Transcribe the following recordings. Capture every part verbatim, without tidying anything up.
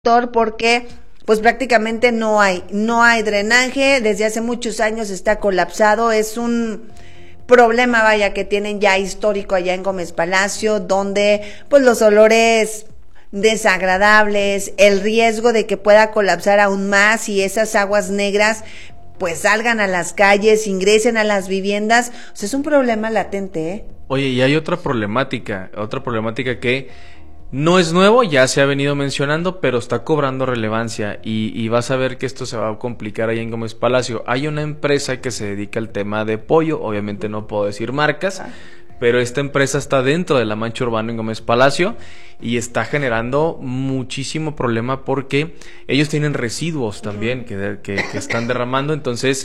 porque pues prácticamente no hay, no hay drenaje, desde hace muchos años está colapsado, es un problema, vaya, que tienen ya histórico allá en Gómez Palacio, donde pues los olores desagradables, el riesgo de que pueda colapsar aún más y esas aguas negras pues salgan a las calles, ingresen a las viviendas, o sea, es un problema latente, ¿eh? Oye, y hay otra problemática, otra problemática que no es nuevo, ya se ha venido mencionando, pero está cobrando relevancia y, y vas a ver que esto se va a complicar ahí en Gómez Palacio. Hay una empresa que se dedica al tema de pollo, obviamente no puedo decir marcas, pero esta empresa está dentro de la mancha urbana en Gómez Palacio y está generando muchísimo problema porque ellos tienen residuos también que, que, que están derramando, entonces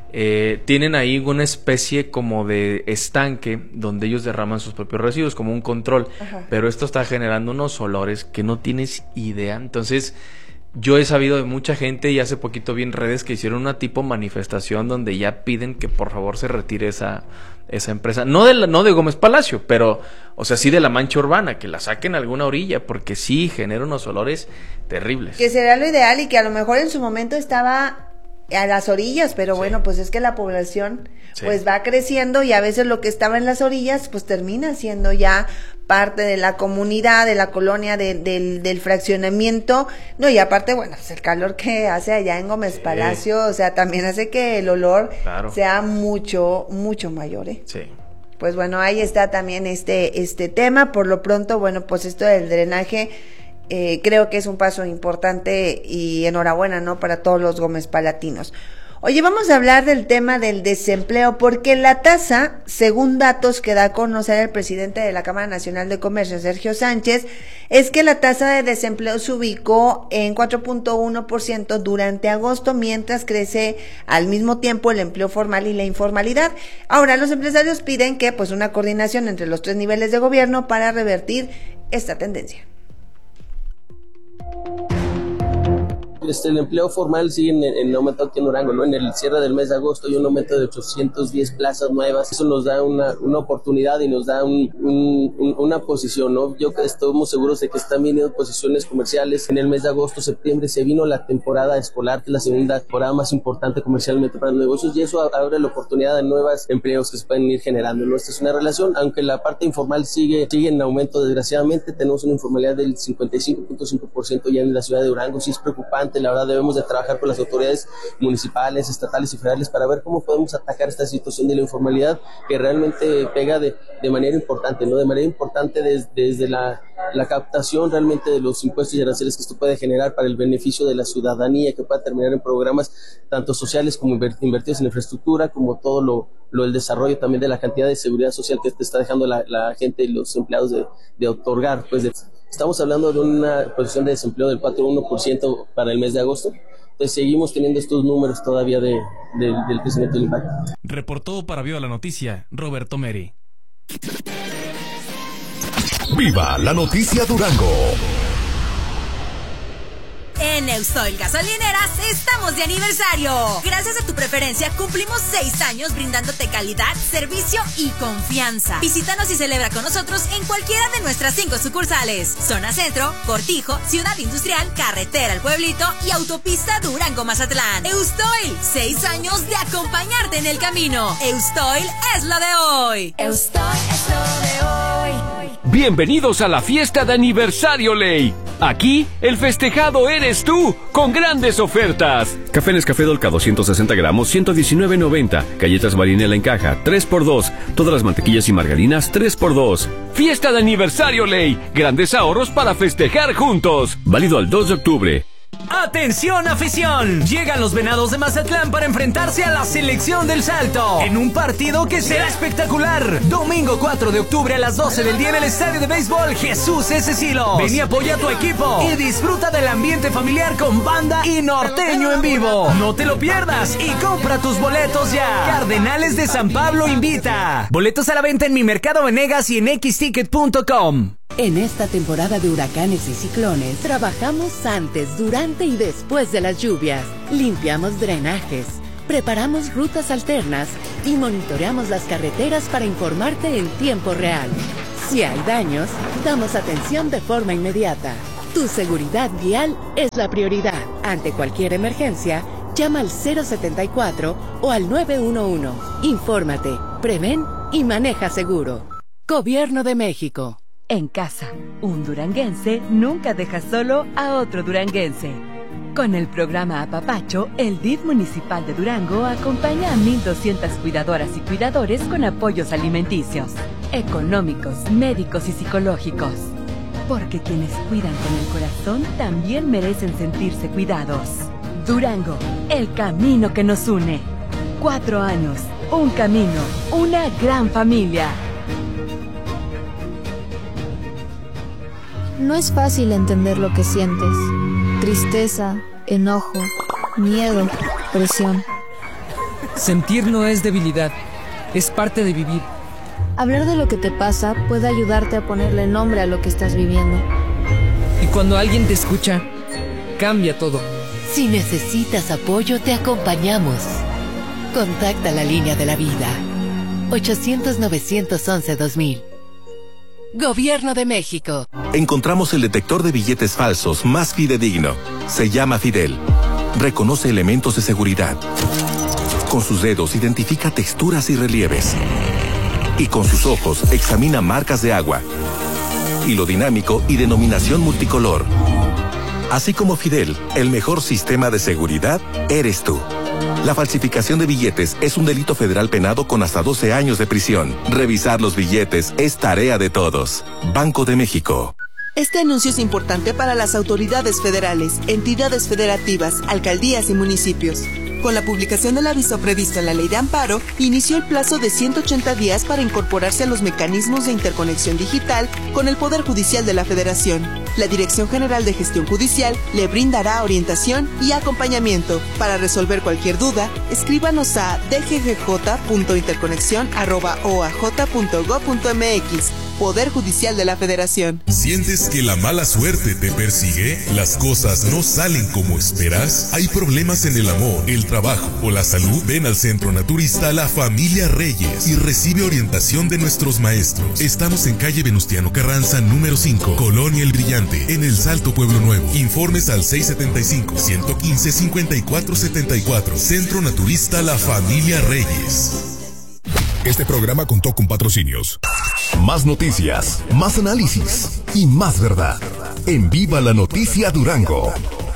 eh, tienen ahí una especie como de estanque donde ellos derraman sus propios residuos, como un control. Ajá. Pero esto está generando unos olores que no tienes idea. Entonces yo he sabido de mucha gente y hace poquito vi en redes que hicieron una tipo manifestación donde ya piden que por favor se retire esa, esa empresa, no de, la, no de Gómez Palacio, pero o sea sí de la mancha urbana, que la saquen a alguna orilla porque sí genera unos olores terribles. Que sería lo ideal y que a lo mejor en su momento estaba a las orillas, pero sí. Bueno, pues es que la población sí. pues va creciendo y a veces lo que estaba en las orillas pues termina siendo ya parte de la comunidad, de la colonia, de, del, del fraccionamiento, no, y aparte, bueno, pues el calor que hace allá en Gómez sí. Palacio, o sea, también hace que el olor claro. sea mucho, mucho mayor, ¿eh? Sí. Pues bueno, ahí está también este, este tema, por lo pronto, bueno, pues esto del drenaje, Eh, creo que es un paso importante y enhorabuena, ¿no?, para todos los Gómez Palatinos. Oye, vamos a hablar del tema del desempleo, porque la tasa, según datos que da a conocer el presidente de la Cámara Nacional de Comercio, Sergio Sánchez, es que la tasa de desempleo se ubicó en cuatro punto uno por ciento durante agosto, mientras crece al mismo tiempo el empleo formal y la informalidad. Ahora, los empresarios piden que, pues, una coordinación entre los tres niveles de gobierno para revertir esta tendencia. Este, el empleo formal sigue en, en aumento aquí en Durango, ¿no? En el cierre del mes de agosto hay un aumento de ochocientas diez plazas nuevas. Eso nos da una, una oportunidad y nos da un, un, un, una posición, ¿no? Yo estamos seguros de que están viniendo posiciones comerciales. En el mes de agosto, septiembre se vino la temporada escolar, que es la segunda temporada más importante comercialmente para los negocios, y eso abre la oportunidad de nuevos empleos que se pueden ir generando, ¿no? Esta es una relación, aunque la parte informal sigue, sigue en aumento, desgraciadamente tenemos una informalidad del cincuenta y cinco punto cinco por ciento ya en la ciudad de Durango. Sí es preocupante. La verdad, debemos de trabajar con las autoridades municipales, estatales y federales para ver cómo podemos atacar esta situación de la informalidad que realmente pega de, de manera importante, ¿no? De manera importante des, desde la, la captación realmente de los impuestos y aranceles que esto puede generar para el beneficio de la ciudadanía, que pueda terminar en programas tanto sociales como invertidos en infraestructura, como todo lo, lo el desarrollo también de la cantidad de seguridad social que te está dejando la, la gente y los empleados de, de otorgar, pues de Estamos hablando de una posición de desempleo del cuatro punto uno por ciento para el mes de agosto. Entonces seguimos teniendo estos números todavía de, de, del crecimiento del impacto. Reportó para Viva la Noticia, Roberto Meri. Viva la Noticia Durango. En Eustoil Gasolineras estamos de aniversario. Gracias a tu preferencia cumplimos seis años brindándote calidad, servicio y confianza. Visítanos y celebra con nosotros en cualquiera de nuestras cinco sucursales: Zona Centro, Cortijo, Ciudad Industrial, Carretera El Pueblito y Autopista Durango-Mazatlán. Eustoil, seis años de acompañarte en el camino. Eustoil es lo de hoy. Eustoil es lo de hoy. Bienvenidos a la fiesta de aniversario Ley. Aquí, el festejado eres tú, con grandes ofertas. Café Nescafé Dolca doscientos sesenta gramos, ciento diecinueve noventa. Galletas Marinela en caja, tres por dos. Todas las mantequillas y margarinas, tres por dos. Fiesta de aniversario Ley. Grandes ahorros para festejar juntos. Válido al dos de octubre. ¡Atención, afición! Llegan los Venados de Mazatlán para enfrentarse a la Selección del Salto en un partido que será espectacular. Domingo cuatro de octubre a las doce del día en el Estadio de Béisbol Jesús S. Silos. Ven y apoya a tu equipo y disfruta del ambiente familiar con banda y norteño en vivo. No te lo pierdas y compra tus boletos ya. Cardenales de San Pablo invita. Boletos a la venta en Mi Mercado Venegas y en x ticket punto com. En esta temporada de huracanes y ciclones, trabajamos antes, durante y después de las lluvias. Limpiamos drenajes, preparamos rutas alternas y monitoreamos las carreteras para informarte en tiempo real. Si hay daños, damos atención de forma inmediata. Tu seguridad vial es la prioridad. Ante cualquier emergencia, llama al cero setenta y cuatro o al nueve uno uno. Infórmate, prevén y maneja seguro. Gobierno de México. En casa, un duranguense nunca deja solo a otro duranguense. Con el programa Apapacho, el D I F municipal de Durango acompaña a mil doscientas cuidadoras y cuidadores con apoyos alimenticios, económicos, médicos y psicológicos. Porque quienes cuidan con el corazón también merecen sentirse cuidados. Durango, el camino que nos une. Cuatro años, un camino, una gran familia. No es fácil entender lo que sientes. Tristeza, enojo, miedo, presión. Sentir no es debilidad, es parte de vivir. Hablar de lo que te pasa puede ayudarte a ponerle nombre a lo que estás viviendo. Y cuando alguien te escucha, cambia todo. Si necesitas apoyo, te acompañamos. Contacta la línea de la vida. ochocientos, novecientos once, dos mil. Gobierno de México. Encontramos el detector de billetes falsos más fidedigno. Se llama Fidel. Reconoce elementos de seguridad. Con sus dedos identifica texturas y relieves. Y con sus ojos examina marcas de agua. Hilo dinámico y denominación multicolor. Así como Fidel, el mejor sistema de seguridad eres tú. La falsificación de billetes es un delito federal penado con hasta doce años de prisión. Revisar los billetes es tarea de todos. Banco de México. Este anuncio es importante para las autoridades federales, entidades federativas, alcaldías y municipios. Con la publicación del aviso previsto en la Ley de Amparo, inició el plazo de ciento ochenta días para incorporarse a los mecanismos de interconexión digital con el Poder Judicial de la Federación. La Dirección General de Gestión Judicial le brindará orientación y acompañamiento. Para resolver cualquier duda, escríbanos a d g g j punto interconexión arroba o a j punto gob punto m x. Poder Judicial de la Federación. ¿Sientes que la mala suerte te persigue? ¿Las cosas no salen como esperas? ¿Hay problemas en el amor, el trabajo o la salud? Ven al Centro Naturista La Familia Reyes y recibe orientación de nuestros maestros. Estamos en calle Venustiano Carranza, número cinco, Colonia El Brillante, en El Salto, Pueblo Nuevo. Informes al seis setenta y cinco, ciento quince, cincuenta y cuatro setenta y cuatro. Centro Naturista La Familia Reyes. Este programa contó con patrocinios. Más noticias, más análisis y más verdad. En Viva la Noticia Durango.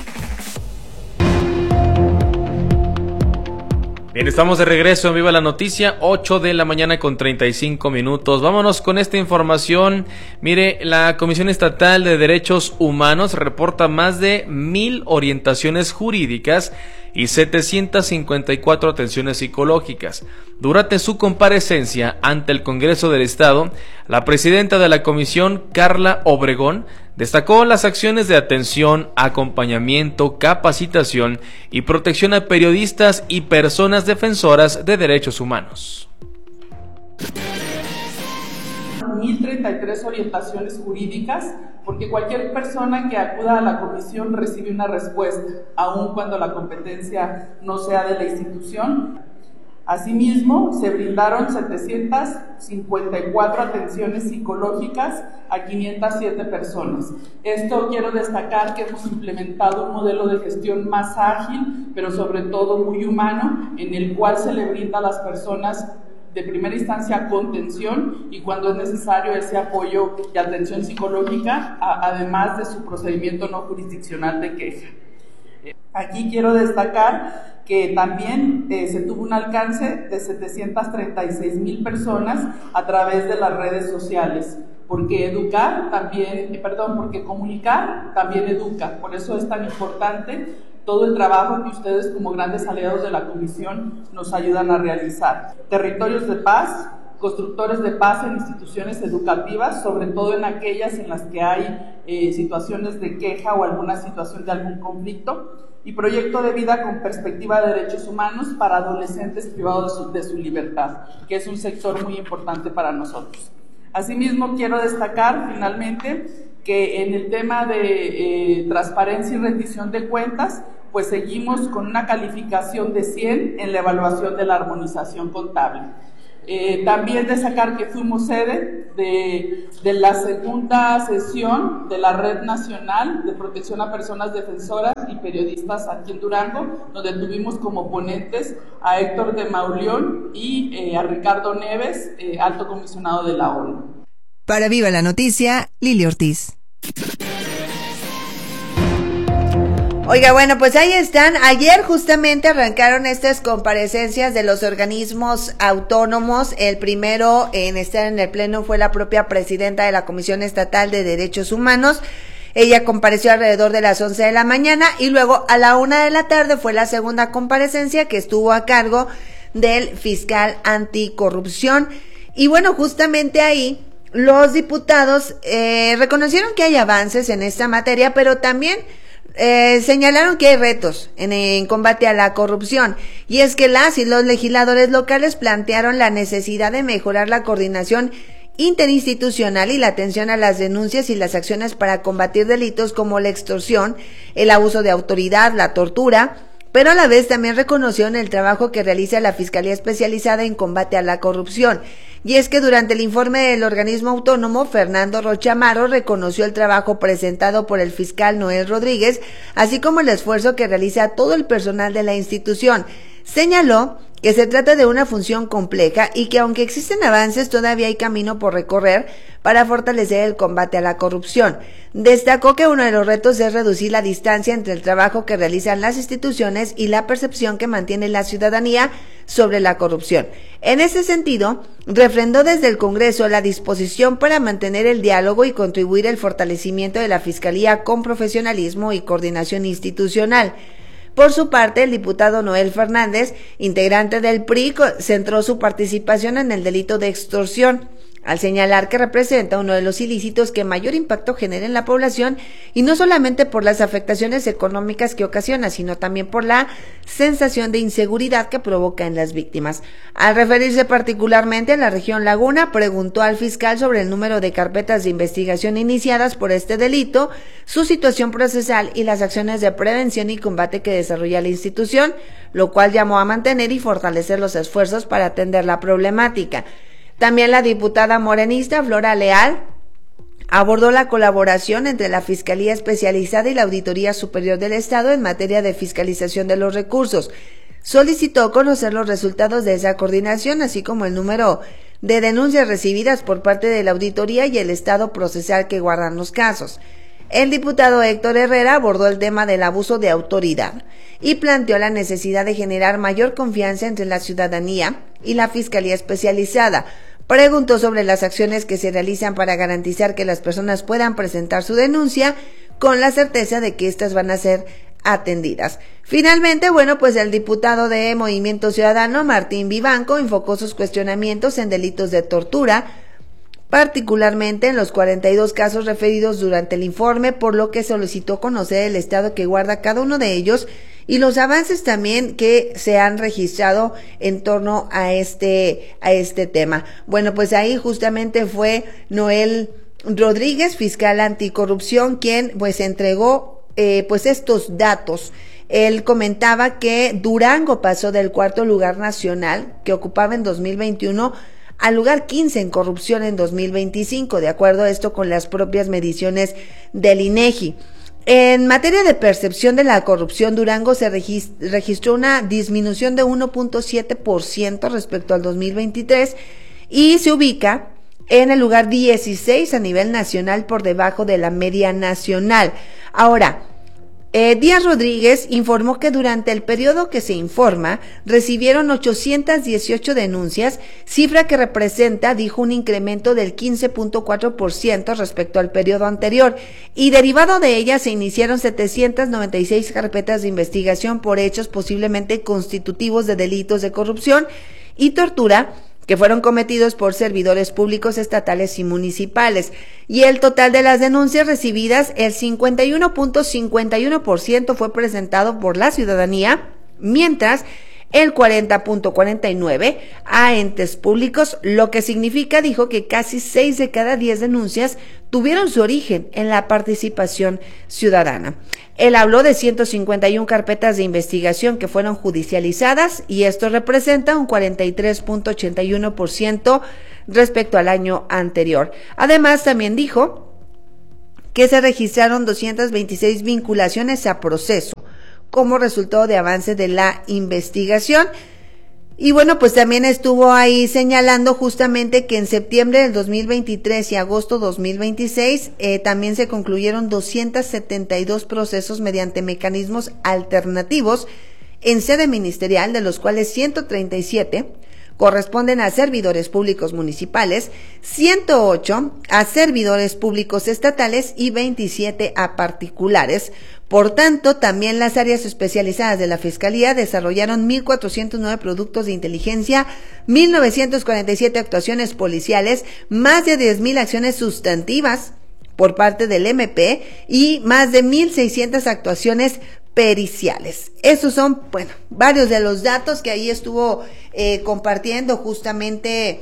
Bien, estamos de regreso en Viva la Noticia, ocho de la mañana con treinta y cinco minutos. Vámonos con esta información. Mire, la Comisión Estatal de Derechos Humanos reporta más de mil orientaciones jurídicas y setecientas cincuenta y cuatro atenciones psicológicas. Durante su comparecencia ante el Congreso del Estado, la presidenta de la comisión, Carla Obregón, destacó las acciones de atención, acompañamiento, capacitación y protección a periodistas y personas defensoras de derechos humanos. mil treinta y tres orientaciones jurídicas, porque cualquier persona que acuda a la comisión recibe una respuesta, aun cuando la competencia no sea de la institución. Asimismo, se brindaron setecientas cincuenta y cuatro atenciones psicológicas a quinientas siete personas. Esto quiero destacar que hemos implementado un modelo de gestión más ágil, pero sobre todo muy humano, en el cual se le brinda a las personas de primera instancia contención y cuando es necesario ese apoyo y atención psicológica, a, además de su procedimiento no jurisdiccional de queja. Aquí quiero destacar que también eh, se tuvo un alcance de setecientas treinta y seis mil personas a través de las redes sociales, porque educar también, eh, perdón, porque comunicar también educa, por eso es tan importante todo el trabajo que ustedes como grandes aliados de la Comisión nos ayudan a realizar. Territorios de paz, constructores de paz en instituciones educativas, sobre todo en aquellas en las que hay eh, situaciones de queja o alguna situación de algún conflicto, y proyecto de vida con perspectiva de derechos humanos para adolescentes privados de su, de su libertad, que es un sector muy importante para nosotros. Asimismo, quiero destacar finalmente que en el tema de eh, transparencia y rendición de cuentas, pues seguimos con una calificación de cien en la evaluación de la armonización contable. Eh, también destacar que fuimos sede de, de la segunda sesión de la Red Nacional de Protección a Personas Defensoras y Periodistas aquí en Durango, donde tuvimos como ponentes a Héctor de Mauleón y eh, a Ricardo Neves, eh, alto comisionado de la ONU. Para Viva la Noticia, Lili Ortiz. Oiga, bueno, pues ahí están. Ayer justamente arrancaron estas comparecencias de los organismos autónomos. El primero en estar en el pleno fue la propia presidenta de la Comisión Estatal de Derechos Humanos. Ella compareció alrededor de las once de la mañana y luego a la una de la tarde fue la segunda comparecencia que estuvo a cargo del fiscal anticorrupción. Y bueno, justamente ahí los diputados eh, reconocieron que hay avances en esta materia, pero también Eh, señalaron que hay retos en, en combate a la corrupción, y es que las y los legisladores locales plantearon la necesidad de mejorar la coordinación interinstitucional y la atención a las denuncias y las acciones para combatir delitos como la extorsión, el abuso de autoridad, la tortura, pero a la vez también reconocieron el trabajo que realiza la Fiscalía Especializada en Combate a la Corrupción. Y es que durante el informe del organismo autónomo, Fernando Rocha Amaro reconoció el trabajo presentado por el fiscal Noel Rodríguez, así como el esfuerzo que realiza todo el personal de la institución. Señaló que se trata de una función compleja y que aunque existen avances, todavía hay camino por recorrer para fortalecer el combate a la corrupción. Destacó que uno de los retos es reducir la distancia entre el trabajo que realizan las instituciones y la percepción que mantiene la ciudadanía sobre la corrupción. En ese sentido, refrendó desde el Congreso la disposición para mantener el diálogo y contribuir al fortalecimiento de la Fiscalía con profesionalismo y coordinación institucional. Por su parte, el diputado Noel Fernández, integrante del P R I, centró su participación en el delito de extorsión, al señalar que representa uno de los ilícitos que mayor impacto genera en la población, y no solamente por las afectaciones económicas que ocasiona, sino también por la sensación de inseguridad que provoca en las víctimas. Al referirse particularmente a la región Laguna, preguntó al fiscal sobre el número de carpetas de investigación iniciadas por este delito, su situación procesal y las acciones de prevención y combate que desarrolla la institución, lo cual llamó a mantener y fortalecer los esfuerzos para atender la problemática. También la diputada morenista Flora Leal abordó la colaboración entre la Fiscalía Especializada y la Auditoría Superior del Estado en materia de fiscalización de los recursos. Solicitó conocer los resultados de esa coordinación, así como el número de denuncias recibidas por parte de la auditoría y el estado procesal que guardan los casos. El diputado Héctor Herrera abordó el tema del abuso de autoridad y planteó la necesidad de generar mayor confianza entre la ciudadanía y la Fiscalía Especializada. Preguntó sobre las acciones que se realizan para garantizar que las personas puedan presentar su denuncia con la certeza de que éstas van a ser atendidas. Finalmente, bueno, pues el diputado de Movimiento Ciudadano, Martín Vivanco, enfocó sus cuestionamientos en delitos de tortura, particularmente en los cuarenta y dos casos referidos durante el informe, por lo que solicitó conocer el estado que guarda cada uno de ellos y los avances también que se han registrado en torno a este a este tema. Bueno, pues ahí justamente fue Noel Rodríguez, fiscal anticorrupción, quien pues entregó eh, pues estos datos. Él comentaba que Durango pasó del cuarto lugar nacional que ocupaba en dos mil veintiuno al lugar quince en corrupción en dos mil veinticinco, de acuerdo a esto con las propias mediciones del INEGI. En materia de percepción de la corrupción, Durango se registró una disminución de uno punto siete por ciento respecto al dos mil veintitrés y se ubica en el lugar dieciséis a nivel nacional, por debajo de la media nacional. Ahora, Eh, Díaz Rodríguez informó que durante el periodo que se informa recibieron ochocientas dieciocho denuncias, cifra que representa, dijo, un incremento del quince punto cuatro por ciento respecto al periodo anterior, y derivado de ellas se iniciaron setecientas noventa y seis carpetas de investigación por hechos posiblemente constitutivos de delitos de corrupción y tortura que fueron cometidos por servidores públicos estatales y municipales, y el total de las denuncias recibidas, el cincuenta y uno punto cincuenta y uno por ciento fue presentado por la ciudadanía, mientras el cuarenta punto cuarenta y nueve a entes públicos, lo que significa, dijo, que casi seis de cada diez denuncias tuvieron su origen en la participación ciudadana. Él habló de ciento cincuenta y una carpetas de investigación que fueron judicializadas y esto representa un cuarenta y tres punto ochenta y uno por ciento respecto al año anterior. Además, también dijo que se registraron doscientas veintiséis vinculaciones a proceso como resultado de avance de la investigación. Y bueno, pues también estuvo ahí señalando justamente que en septiembre del dos mil veintitrés y agosto dos mil veintiséis eh, también se concluyeron doscientos setenta y dos procesos mediante mecanismos alternativos en sede ministerial, de los cuales ciento treinta y siete corresponden a servidores públicos municipales, ciento ocho a servidores públicos estatales y veintisiete a particulares. Por tanto, también las áreas especializadas de la Fiscalía desarrollaron mil cuatrocientos nueve productos de inteligencia, mil novecientos cuarenta y siete actuaciones policiales, más de diez mil acciones sustantivas por parte del M P y más de mil seiscientas actuaciones periciales. Esos son, bueno, varios de los datos que ahí estuvo eh, compartiendo justamente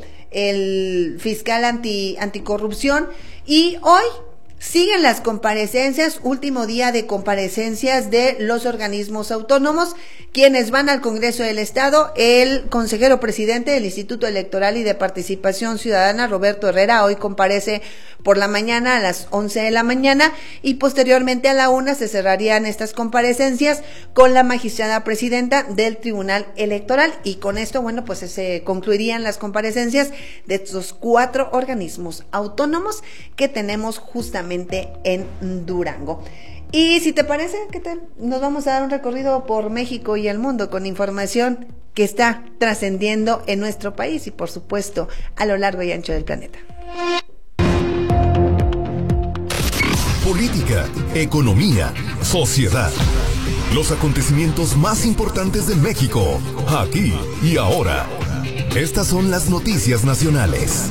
el fiscal anti anticorrupción. Y hoy siguen las comparecencias, último día de comparecencias de los organismos autónomos, quienes van al Congreso del Estado. El consejero presidente del Instituto Electoral y de Participación Ciudadana, Roberto Herrera, hoy comparece por la mañana a las once de la mañana y posteriormente a la una se cerrarían estas comparecencias con la magistrada presidenta del Tribunal Electoral, y con esto, bueno, pues se concluirían las comparecencias de estos cuatro organismos autónomos que tenemos justamente en Durango. Y si te parece, ¿qué tal? Nos vamos a dar un recorrido por México y el mundo con información que está trascendiendo en nuestro país y, por supuesto, a lo largo y ancho del planeta. Política, economía, sociedad. Los acontecimientos más importantes de México, aquí y ahora. Estas son las noticias nacionales.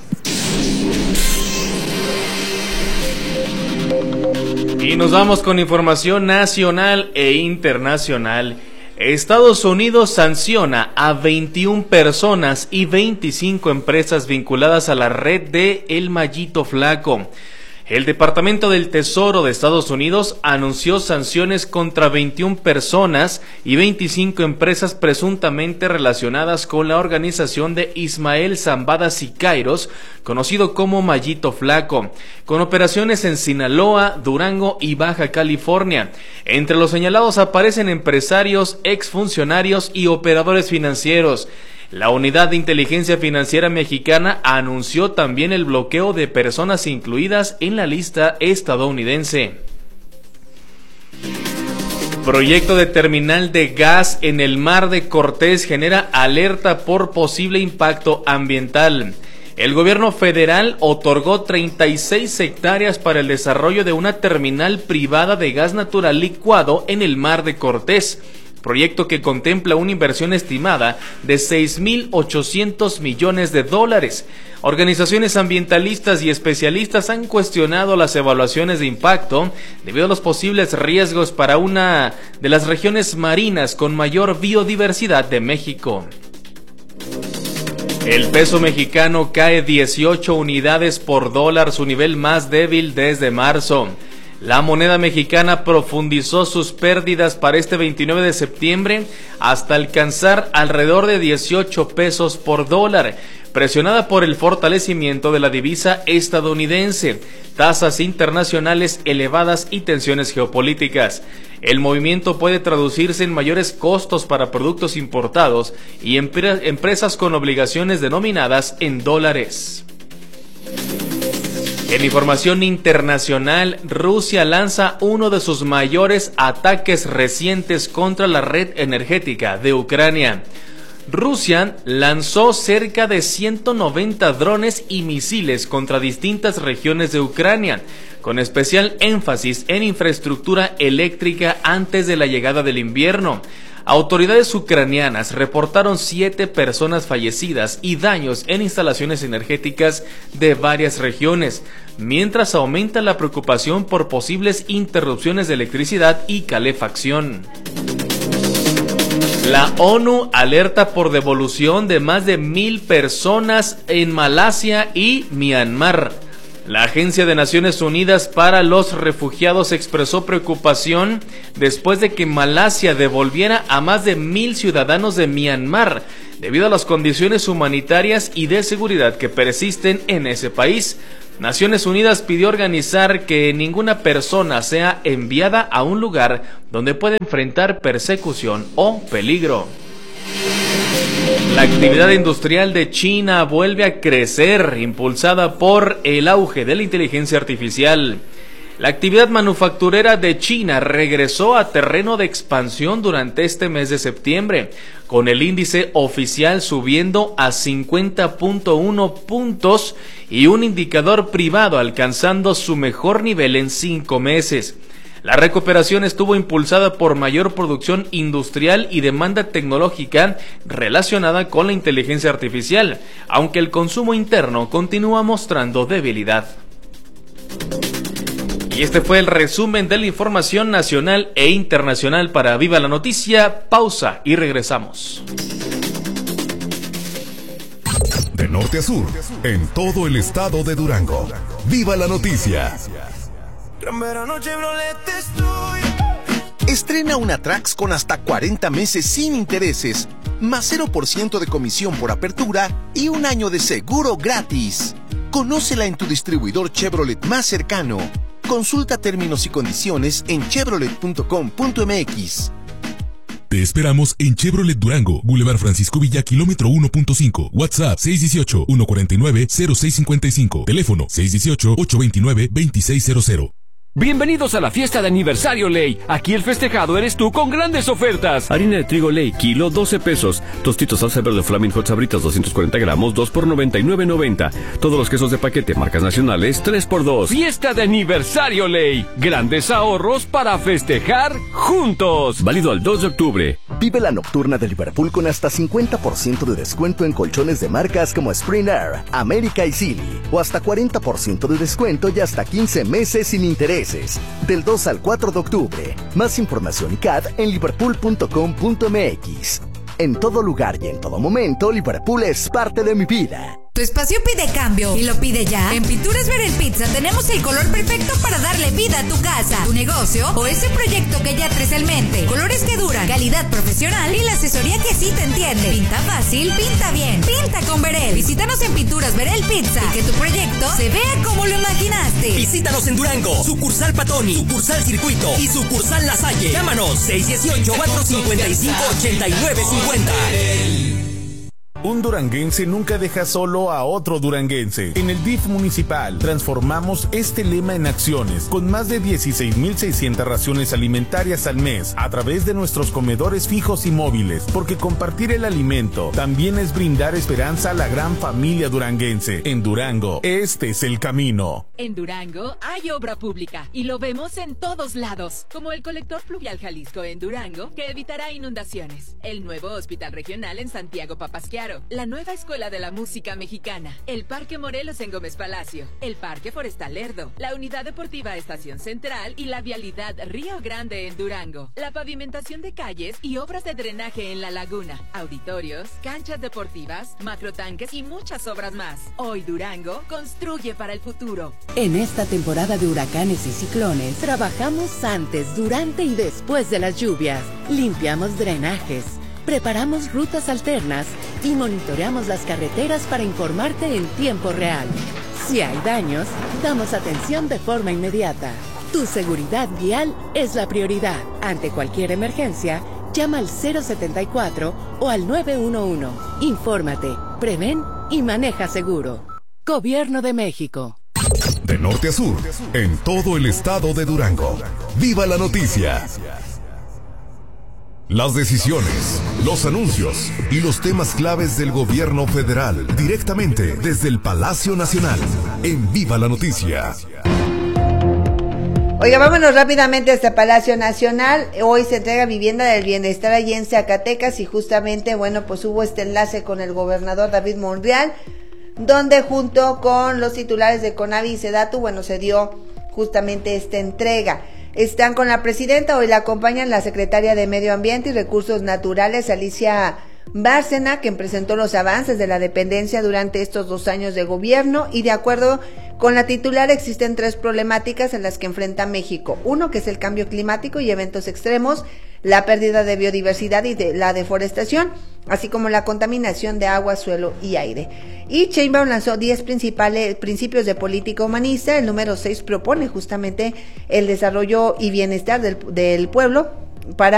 Y nos vamos con información nacional e internacional. Estados Unidos sanciona a veintiuna personas y veinticinco empresas vinculadas a la red de El Mallito Flaco. El Departamento del Tesoro de Estados Unidos anunció sanciones contra veintiuna personas y veinticinco empresas presuntamente relacionadas con la organización de Ismael Zambada Siqueiros, conocido como Mallito Flaco, con operaciones en Sinaloa, Durango y Baja California. Entre los señalados aparecen empresarios, exfuncionarios y operadores financieros. La Unidad de Inteligencia Financiera Mexicana anunció también el bloqueo de personas incluidas en la lista estadounidense. Proyecto de terminal de gas en el Mar de Cortés genera alerta por posible impacto ambiental. El gobierno federal otorgó treinta y seis hectáreas para el desarrollo de una terminal privada de gas natural licuado en el Mar de Cortés, proyecto que contempla una inversión estimada de seis mil ochocientos millones de dólares. Organizaciones ambientalistas y especialistas han cuestionado las evaluaciones de impacto debido a los posibles riesgos para una de las regiones marinas con mayor biodiversidad de México. El peso mexicano cae dieciocho unidades por dólar, su nivel más débil desde marzo. La moneda mexicana profundizó sus pérdidas para este veintinueve de septiembre hasta alcanzar alrededor de dieciocho pesos por dólar, presionada por el fortalecimiento de la divisa estadounidense, tasas internacionales elevadas y tensiones geopolíticas. El movimiento puede traducirse en mayores costos para productos importados y empre- empresas con obligaciones denominadas en dólares. En información internacional, Rusia lanza uno de sus mayores ataques recientes contra la red energética de Ucrania. Rusia lanzó cerca de ciento noventa drones y misiles contra distintas regiones de Ucrania, con especial énfasis en infraestructura eléctrica antes de la llegada del invierno. Autoridades ucranianas reportaron siete personas fallecidas y daños en instalaciones energéticas de varias regiones, mientras aumenta la preocupación por posibles interrupciones de electricidad y calefacción. La ONU alerta por devolución de más de mil personas en Malasia y Myanmar. La Agencia de Naciones Unidas para los Refugiados expresó preocupación después de que Malasia devolviera a más de mil ciudadanos de Myanmar debido a las condiciones humanitarias y de seguridad que persisten en ese país. Naciones Unidas pidió organizar que ninguna persona sea enviada a un lugar donde pueda enfrentar persecución o peligro. La actividad industrial de China vuelve a crecer, impulsada por el auge de la inteligencia artificial. La actividad manufacturera de China regresó a terreno de expansión durante este mes de septiembre, con el índice oficial subiendo a cincuenta punto uno puntos y un indicador privado alcanzando su mejor nivel en cinco meses. La recuperación estuvo impulsada por mayor producción industrial y demanda tecnológica relacionada con la inteligencia artificial, aunque el consumo interno continúa mostrando debilidad. Y este fue el resumen de la información nacional e internacional para Viva la Noticia. Pausa y regresamos. De norte a sur, en todo el estado de Durango. Viva la Noticia. Estrena una Trax con hasta cuarenta meses sin intereses, más cero por ciento de comisión por apertura y un año de seguro gratis. Conócela en tu distribuidor Chevrolet más cercano. Consulta términos y condiciones en chevrolet punto com punto m x. Te esperamos en Chevrolet Durango, Boulevard Francisco Villa, kilómetro uno punto cinco. WhatsApp seis uno ocho, uno cuatro nueve, cero seis cinco cinco. Teléfono seis uno ocho, ocho dos nueve, dos seis cero cero. Bienvenidos a la fiesta de aniversario Ley. Aquí el festejado eres tú con grandes ofertas. Harina de trigo Ley, kilo doce pesos. Tostitos salsa verde Flaming Hot Sabritas doscientos cuarenta gramos, dos por noventa y nueve noventa. Todos los quesos de paquete marcas nacionales, tres por dos. Fiesta de aniversario Ley. Grandes ahorros para festejar juntos. Válido al dos de octubre. Vive la nocturna de Liverpool con hasta cincuenta por ciento de descuento en colchones de marcas como Spring Air, América y Silly. O hasta cuarenta por ciento de descuento y hasta quince meses sin interés. Del dos al cuatro de octubre. Más información y C A D en liverpool punto com punto m x. En todo lugar y en todo momento, Liverpool es parte de mi vida. Tu espacio pide cambio y lo pide ya. En Pinturas Verel Pizza tenemos el color perfecto para darle vida a tu casa, tu negocio o ese proyecto que ya traes en mente. Colores que duran, calidad profesional y la asesoría que sí te entiende. Pinta fácil, pinta bien. Pinta con Verel. Visítanos en Pinturas Verel Pizza y que tu proyecto se vea como lo imaginaste. Visítanos en Durango, sucursal Patoni, sucursal Circuito y sucursal La Salle. Llámanos seis uno ocho, cuatro cinco cinco, ocho nueve cinco cero. Un duranguense nunca deja solo a otro duranguense. En el D I F municipal transformamos este lema en acciones con más de dieciséis mil seiscientas raciones alimentarias al mes a través de nuestros comedores fijos y móviles, porque compartir el alimento también es brindar esperanza a la gran familia duranguense. En Durango, este es el camino. En Durango hay obra pública y lo vemos en todos lados, como el colector pluvial Jalisco en Durango, que evitará inundaciones, el nuevo hospital regional en Santiago Papasquiaro, la nueva Escuela de la Música Mexicana, el Parque Morelos en Gómez Palacio, el Parque Forestal Lerdo, la Unidad Deportiva Estación Central y la Vialidad Río Grande en Durango, la pavimentación de calles y obras de drenaje en la laguna, auditorios, canchas deportivas, macrotanques y muchas obras más. Hoy Durango construye para el futuro. En esta temporada de huracanes y ciclones, trabajamos antes, durante y después de las lluvias. Limpiamos drenajes, preparamos rutas alternas y monitoreamos las carreteras para informarte en tiempo real. Si hay daños, damos atención de forma inmediata. Tu seguridad vial es la prioridad. Ante cualquier emergencia, llama al cero setenta y cuatro o al nueve uno uno. Infórmate, prevén y maneja seguro. Gobierno de México. De norte a sur, en todo el estado de Durango. ¡Viva la noticia! Las decisiones, los anuncios y los temas claves del gobierno federal, directamente desde el Palacio Nacional, en Viva la Noticia. Oiga, vámonos rápidamente hasta Palacio Nacional. Hoy se entrega vivienda del bienestar allí en Zacatecas y justamente, bueno, pues hubo este enlace con el gobernador David Monreal, donde junto con los titulares de CONAVI y SEDATU, bueno, se dio justamente esta entrega. Están con la presidenta, hoy la acompañan la secretaria de Medio Ambiente y Recursos Naturales, Alicia Bárcena, quien presentó los avances de la dependencia durante estos dos años de gobierno, y de acuerdo con la titular existen tres problemáticas en las que enfrenta México. Uno, que es el cambio climático y eventos extremos, la pérdida de biodiversidad y de la deforestación, así como la contaminación de agua, suelo y aire. Y Sheinbaum lanzó diez principales principios de política humanista. El número seis propone justamente el desarrollo y bienestar del, del pueblo para